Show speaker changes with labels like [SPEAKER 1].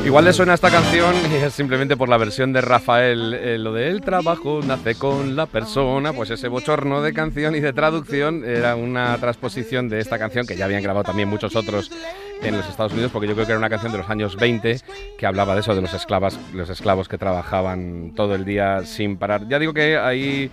[SPEAKER 1] Igual le suena esta canción y es simplemente por la versión de Rafael, lo de el trabajo nace con la persona, pues ese bochorno de canción y de traducción era una transposición de esta canción que ya habían grabado también muchos otros en los Estados Unidos, porque yo creo que era una canción de los años 20 que hablaba de eso, de los esclavos que trabajaban todo el día sin parar. Ya digo que ahí